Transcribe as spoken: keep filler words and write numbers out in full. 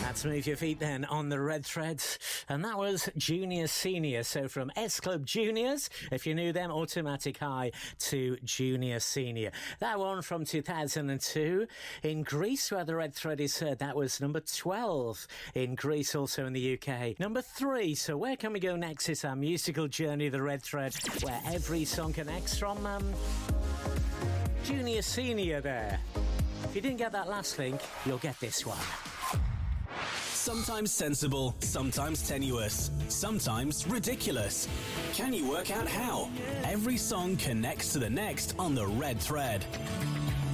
Let's move your feet then on the red threads. And that was Junior Senior. So from S Club Juniors, if you knew them, Automatic High to Junior Senior. That one from two thousand two. In Greece, where the red thread is heard, that was number twelve. In Greece, also in the U K. Number three. So where can we go next? It's our musical journey, the red thread, where every song connects from um, Junior Senior there. If you didn't get that last link, you'll get this one. Sometimes sensible, sometimes tenuous, sometimes ridiculous. Can you work out how? Every song connects to the next on the red thread.